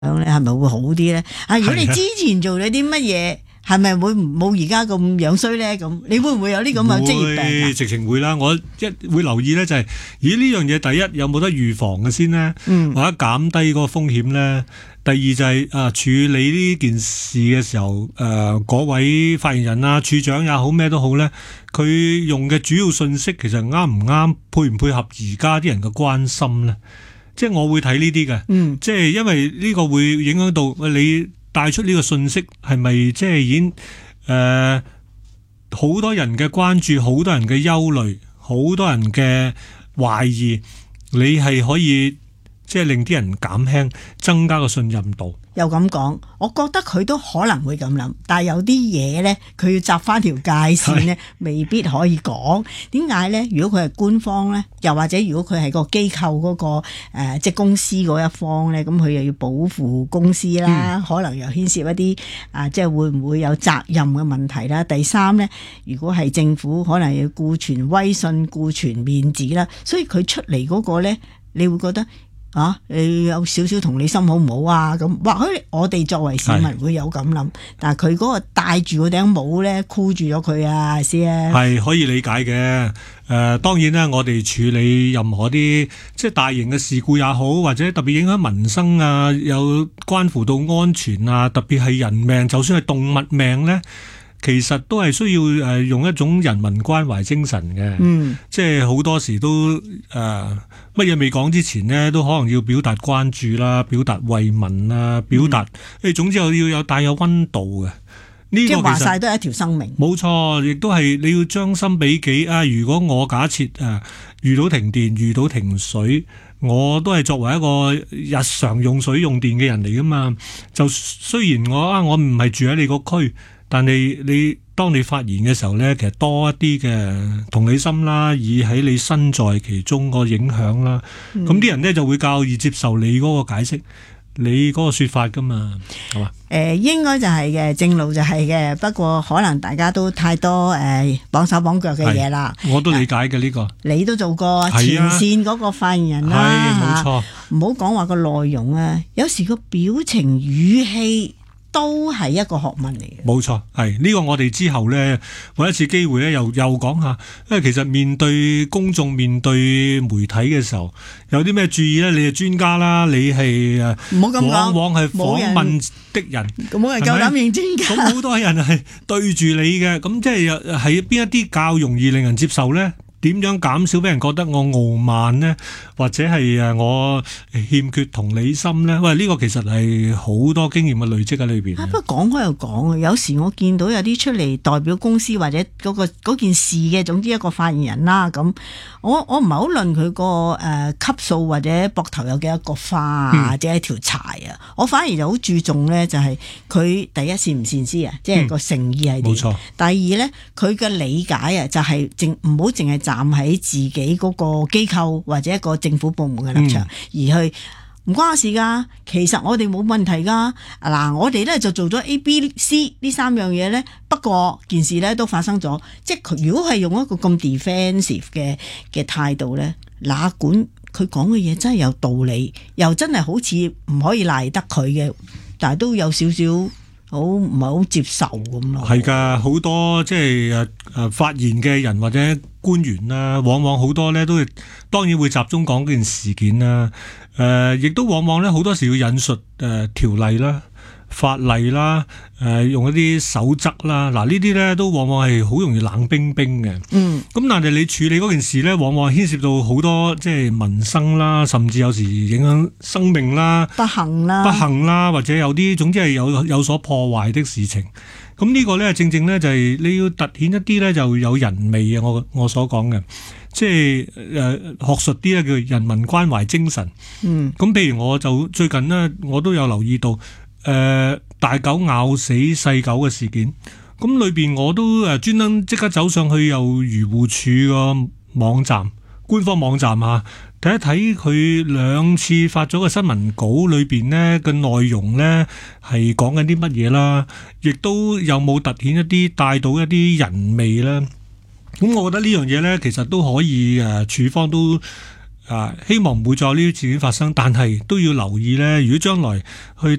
咧，係咪會好啲咧？如果你之前做咗啲乜嘢，係咪會冇而家咁樣衰咧？咁你會唔會有啲咁嘅職業病啊？ 直情會啦，我會留意咧，就係咦呢樣嘢第一有冇得預防嘅先呢？或者減低嗰個風險咧？第二就係處理呢件事嘅時候，嗰位發言人啊、處長也好咩都好咧，佢用嘅主要信息其實啱唔啱，配唔配合而家啲人嘅關心咧？即係我會睇呢啲嘅，即係因為呢個會影響到你帶出呢個信息係咪即係已經好多人嘅關注，好多人嘅憂慮，好多人嘅懷疑，你係可以即係令啲人減輕，增加個信任度。 又咁講，我覺得佢都可能會咁諗，但係有啲嘢呢，佢要摘翻條界線呢，未必可以講。點解呢？如果佢係官方呢，又或者如果佢係個機構嗰個即係公司嗰一方呢，咁佢又要保護公司啦，可能又牽涉一啲即係會唔會有責任嘅問題啦。第三呢，如果係政府，可能要顧全威信、顧全面子啦，所以佢出嚟嗰個呢，你會覺得。你有少少同理心好唔好啊？咁或許我哋作為市民會有咁諗，但係佢嗰個戴住嗰頂帽咧，箍住咗佢啊先係可以理解嘅。當然啦，我哋處理任何啲即係大型嘅事故也好，或者特別影響民生啊，有關乎到安全啊，特別係人命，就算係動物命咧。其實都係需要用一種人民關懷精神嘅，即係好多時都乜嘢未講之前呢，都可能要表達關注啦，表達慰問啦，表達總之要有帶有溫度嘅。呢個其實話晒都係一條生命， 冇錯，亦都係你要將心比己啊！如果我假設遇到停電、遇到停水，我都係作為一個日常用水用電嘅人嚟噶嘛。就雖然我唔係住喺你個區。但你當你發言嘅時候呢，其實多一啲嘅同理心啦，以喺你身在其中個影響啦，咁啲人呢就會較易接受你嗰個解釋，你嗰個說法噶嘛，係嘛？ 應該就係嘅，正路就係嘅，不過可能大家都太多綁手綁腳嘅嘢啦。 我都理解嘅呢個。 你都做過前線嗰個發言人啦， 冇錯。 唔好講話個內容啊，有時個表情語氣。都係一個學問嚟嘅， 冇錯，係呢個我哋之後呢，揾一次機會呢，又講下，因為其實面對公眾、面對媒體嘅時候，有啲咩注意呢？你係專家啦，你係往往係訪問的人， 冇人夠膽認專家， 咁好多人係對住你嘅，咁即係喺邊一啲較容易令人接受呢？點樣減少俾人覺得我傲慢呢？或者係我欠缺同理心呢？喂，呢個其實係好多經驗嘅累積喺裏邊。 不過講開又講，有時我見到有啲出嚟代表公司或者嗰件事嘅，總之一個發言人啦，咁我唔係好論佢個級數或者膊頭有幾多個花啊，或者一條柴啊，我反而就好注重呢，就係佢第一善唔善思啊，即係個誠意係點。冇錯。第二呢，佢嘅理解啊，就係唔好淨係站喺自己嗰個機構或者一個政府部門嘅立場，而去唔關我事噶。其實我哋冇問題噶。嗱，我哋咧就做咗 A、B、C 呢三樣嘢咧，不過件事咧都發生咗。即係佢如果係用一個咁 defensive 嘅態度咧，哪管佢講嘅嘢真係有道理，又真係好似唔可以賴得佢嘅，但係都有少少。唔係好接受咁咯。係㗎， 好多即係發言嘅人或者官員啦，往往好多咧都當然會集中講件事件啦。亦都往往咧好多時要引述條例啦、法例啦，用一啲守則啦。嗱，呢啲咧都往往係好容易冷冰冰嘅。咁但係你處理嗰件事咧，往往牽涉到好多即係民生啦，甚至有時影響生命啦、不幸啦，或者有啲總之係有所破壞的事情。咁呢個咧正正咧就係你要凸顯一啲咧就有人味啊！我所講嘅，即係學術啲咧叫人民關懷精神。咁譬如我就最近呢，我都有留意到大狗咬死細狗嘅事件。咁裏邊我都專登即刻走上去有漁護署個網站、官方網站睇一睇佢兩次發咗個新聞稿裏邊呢嘅內容呢係講緊啲乜嘢啦，亦都有冇凸顯一啲帶到一啲人味啦。咁我覺得呢樣嘢呢，其實都可以處方都希望唔會再有呢啲事件發生，但係都要留意呢。如果將來去